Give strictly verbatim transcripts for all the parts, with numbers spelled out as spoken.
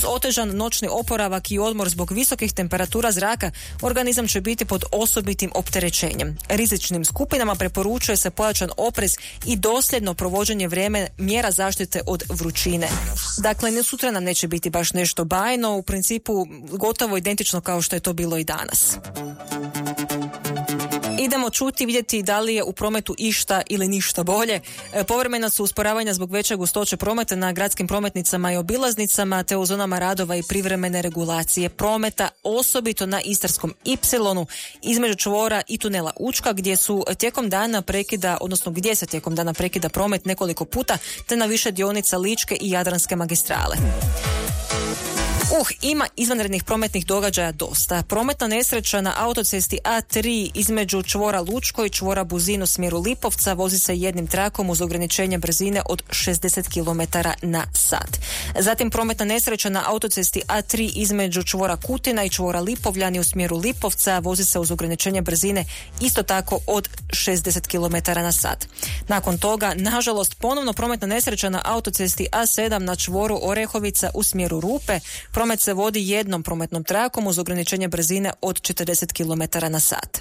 otežan noćni oporavak i odmor zbog visokih temperatura zraka, organizam će biti pod osobitim opterećenjem. Rizičnim skupinama preporučuje se pojačan oprez i dosljedno provođenje vrijeme mjera zaštite od vrućine. Dakle, ni sutra nam neće biti baš nešto bajno, u principu gotovo identično kao što je to bilo i danas. Idemo čuti i vidjeti da li je u prometu išta ili ništa bolje. E, povremeno su usporavanja zbog veće gustoće prometa na gradskim prometnicama i obilaznicama, te u zonama radova i privremene regulacije prometa, osobito na Istarskom ipsilonu između čvora i tunela Učka, gdje su tijekom dana prekida, odnosno gdje se tijekom dana prekida promet nekoliko puta, te na više dionica Ličke i Jadranske magistrale. Uh, ima izvanrednih prometnih događaja dosta. Prometna nesreća na autocesti A tri između čvora Lučko i čvora Buzin u smjeru Lipovca vozi se jednim trakom uz ograničenje brzine od šezdeset kilometara na sat. Zatim prometna nesreća na autocesti A tri između čvora Kutina i čvora Lipovljani u smjeru Lipovca vozi se uz ograničenje brzine isto tako od šezdeset kilometara na sat. Nakon toga, nažalost, ponovno prometna nesreća na autocesti A sedam na čvoru Orehovica u smjeru Rupe. Promet se vodi jednom prometnom trakom uz ograničenje brzine od četrdeset kilometara na sat.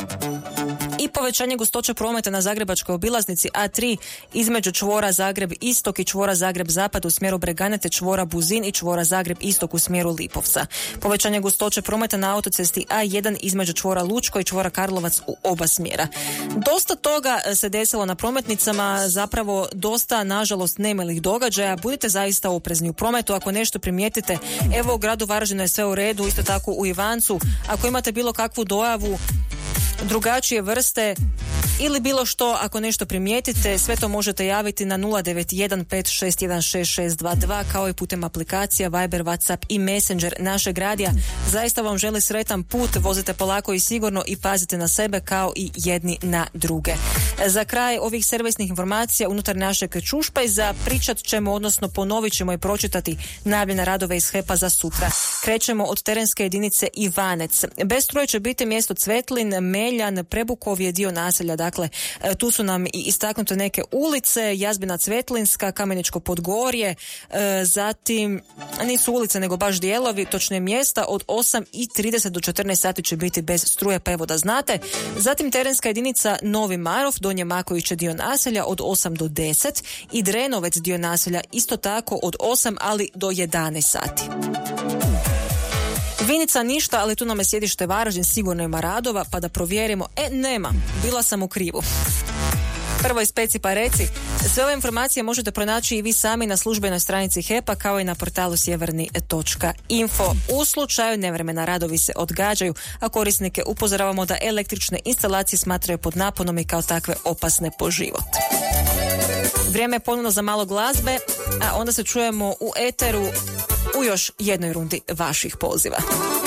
I povećanje gustoće prometa na zagrebačkoj obilaznici A tri između čvora Zagreb Istok i čvora Zagreb Zapad u smjeru Bregane te čvora Buzin i čvora Zagreb Istok u smjeru Lipovca. Povećanje gustoće prometa na autocesti A jedan između čvora Lučko i čvora Karlovac u oba smjera. Dosta toga se desilo na prometnicama, zapravo dosta, nažalost, nemilih događaja. Budite zaista oprezni u prometu. Ako nešto primijetite, evo u gradu Varaždinu je sve u redu, isto tako u Ivancu. Ako imate bilo kakvu dojavu drugačije vrste ili bilo što, ako nešto primijetite, sve to možete javiti na nula devet jedan pet šest jedan šest šest dva dva kao i putem aplikacija Viber, WhatsApp i Messenger našeg radija. Zaista vam želi sretan put, vozite polako i sigurno i pazite na sebe kao i jedni na druge. Za kraj ovih servisnih informacija unutar našeg Čušpajza pričat ćemo, odnosno ponovit ćemo i pročitati najavljene radove iz H E P-a za sutra. Krećemo od terenske jedinice Ivanec. Bez struje će biti mjesto Cvetlin, Meljan, Prebukovje, dio naselja. Dakle, tu su nam i istaknute neke ulice, Jazbina Cvetlinska, Kameničko Podgorje, zatim nisu ulice nego baš dijelovi, točnije mjesta od osam i trideset do četrnaest sati će biti bez struje, pa evo da znate. Zatim terenska jedinica Novi Marof, Donje Makoviće, dio naselja od osam do deset i Drenovec, dio naselja isto tako od osam, ali do jedanaest sati. Vinica ništa, ali tu nam je sjedište Varaždin, sigurno ima radova, pa da provjerimo. E, nema, bila sam u krivu. Prvo ispeci pa reci. Sve ove informacije možete pronaći i vi sami na službenoj stranici H E P-a kao i na portalu sjeverni točka info. U slučaju nevremena radovi se odgađaju, a korisnike upozoravamo da električne instalacije smatraju pod naponom i kao takve opasne po život. Vrijeme je ponovno za malo glazbe, a onda se čujemo u eteru u još jednoj rundi vaših poziva.